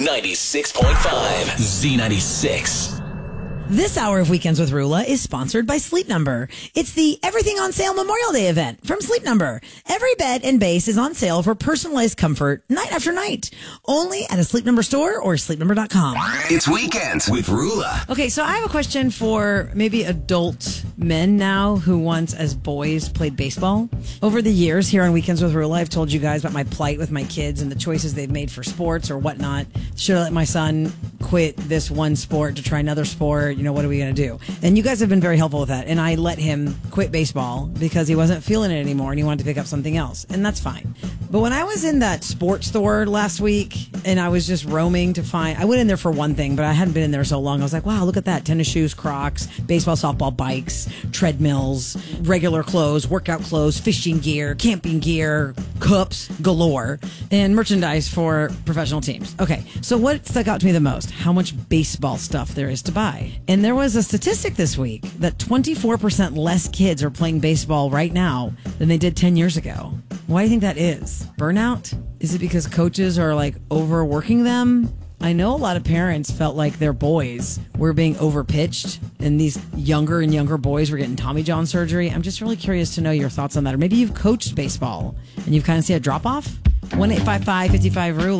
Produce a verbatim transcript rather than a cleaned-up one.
ninety-six point five. Z ninety-six. This hour of Weekends with Rula is sponsored by Sleep Number. It's the Everything on Sale Memorial Day event from Sleep Number. Every bed and base is on sale for personalized comfort night after night. Only at a Sleep Number store or sleep number dot com. It's Weekends with Rula. Okay, so I have a question for maybe adult men now who once as boys played baseball. Over the years here on Weekends with Rula, I've told you guys about my plight with my kids and the choices they've made for sports or whatnot. Should I let my son quit this one sport to try another sport? You know, what are we going to do? And you guys have been very helpful with that. And I let him quit baseball because he wasn't feeling it anymore and he wanted to pick up something else. And that's fine. But when I was in that sports store last week and I was just roaming to find, I went in there for one thing, but I hadn't been in there so long. I was like, wow, look at that. Tennis shoes, Crocs, baseball, softball, bikes, treadmills, regular clothes, workout clothes, fishing gear, camping gear, cups galore, and merchandise for professional teams. Okay, so what stuck out to me the most? How much baseball stuff there is to buy. And there was a statistic this week that twenty-four percent less kids are playing baseball right now than they did ten years ago. Why do you think that is? Burnout? Is it because coaches are like overworking them? I know a lot of parents felt like their boys were being overpitched and these younger and younger boys were getting Tommy John surgery. I'm just really curious to know your thoughts on that. Or maybe you've coached baseball and you've kind of seen a drop off. one eight five five, five five, R U L A